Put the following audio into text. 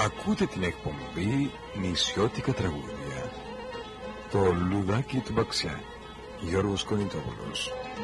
Ακούτε την εκπομπή Νησιώτικα τραγούδια. Το λουδάκι του Μπαξιά. Γιώργος Κονιτόπουλος.